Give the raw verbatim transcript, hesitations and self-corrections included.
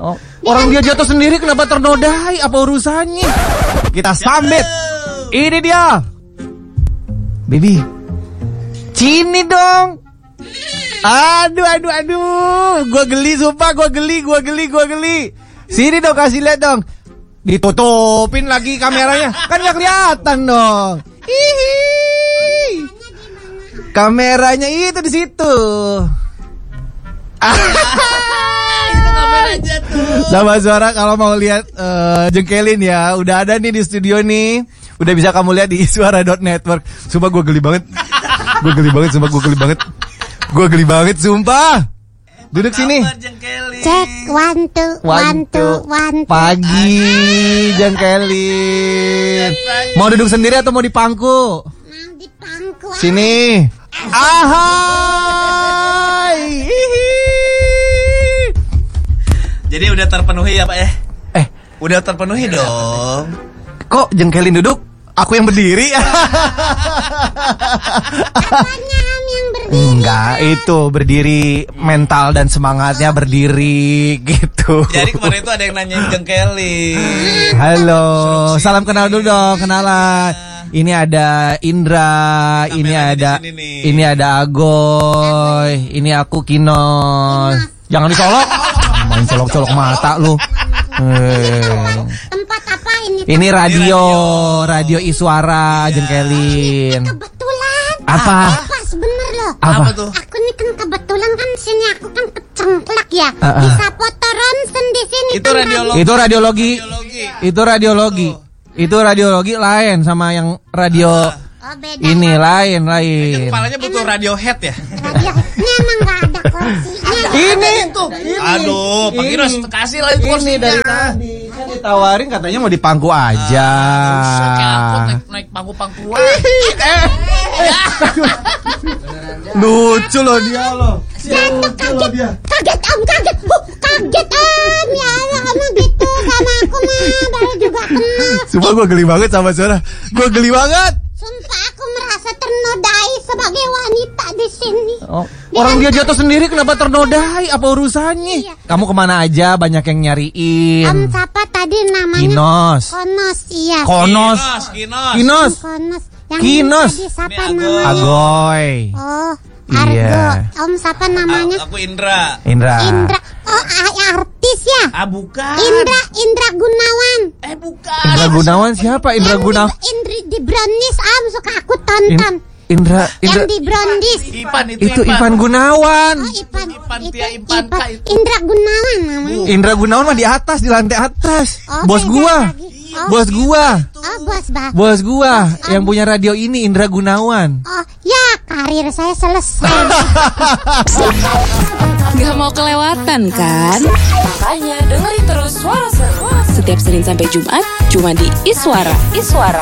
Oh, orang dia jatuh sendiri kenapa ternodai? Apa urusannya? Kita sambit. Ini dia. Baby. Sini dong. Aduh, aduh, aduh. Gua geli, sumpah. Gua geli, gua geli, gua geli. Sini dong, kasih lihat dong. Ditutupin lagi kameranya. Kan gak kelihatan dong. Hihi. Kameranya itu di situ. Itu kameranya tuh. Sama Suara kalau mau lihat uh, jengkelin ya, udah ada nih di studio nih. Udah bisa kamu lihat di suara dot network. Sumpah gue geli banget. Gue geli banget, sumpah gue geli banget. Gue geli banget, sumpah. Duduk sini. Cek, one, two, one, two, one, two. Pagi, jengkelin. Mau duduk sendiri atau mau di pangku? Mau di pangku. Sini. Ahai. Jadi udah terpenuhi ya Pak ya? Eh, udah terpenuhi dong. Kok jengkelin duduk? Aku yang berdiri. Apanya yang berdiri? Enggak, itu berdiri mental dan semangatnya berdiri gitu. Jadi kemarin itu ada yang nanyain jengkelin. Halo, salam kenal dulu dong, kenalan. Ini ada Indra, Kameranya ini ada di sini nih. ini ada Agoy, ini aku Kinos. Jangan dicolok. Main colok-colok mata lu. Eh. Tempat apa ini? Ini radio, radio Iswara, jengkelin. Kebetulan. Apa? Pas bener loh. Apa? Apa tuh? Aku nih kan kebetulan kan sini aku kan kecengklak ya. Uh, uh. Bisa foto ronsen di sini. Itu kan, radiologi. Itu radiologi. Radiologi. Itu radiologi. Itu radiologi lain sama yang radio Oh, beda. ini ya. lain Itu lain. kepalanya butuh Radiohead ya? Radio. Ini emang gak ada kursinya. Ini tuh. Aduh, Pak Kinos kasih lah itu Ini kursinya. dari tadi kan ditawarin katanya mau di pangku aja. Usah kayak angkot naik, naik pangku-pangkuan. Lucu loh dia loh. Jatuh kaget. Kaget om, kaget. Huh, kaget om. Ya Allah, kamu gitu sama aku mah. Baru juga kenal. Sumpah gue geli banget sama Suara. Gue geli banget. Sumpah aku merasa ternodai sebagai wanita di sini. Oh, orang dia jatuh sendiri kenapa ternodai? Apa urusannya? Iya. Kamu kemana aja? Banyak yang nyariin. Om siapa tadi namanya? Kinos. Konos, iya. Konos. Kinos, Kinos. Kinos. Konos. Yang Kinos. tadi siapa Ini Agoy. namanya? Agoy. Oh, Argo. Iya. Om siapa namanya? Aku Indra. Indra. Indra. Oh, ah, artis ya? Ah bukan. Indra, Indra Gunawan. Eh bukan. Indra Gunawan siapa? Indra Yang Gunawan. di, Indri di Brownies, Om suka aku tonton. Indra, Indra. Yang di Brownies. Ipan itu, Itu Ivan Gunawan. Oh, Ipan. Ipan, itu Tia Ipan, Kak, itu. Indra Gunawan namanya. Indra Gunawan mah di atas, di lantai atas. Oh, Bos beda gua. lagi. Oh, Bos gua. Oh, bos bah. Bos gua yang punya radio ini Indra Gunawan. Oh, ya karir saya selesai. Gak mau kelewatan kan? Makanya dengerin terus Suara Seru setiap Senin sampai Jumat cuma di Iswara. Iswara.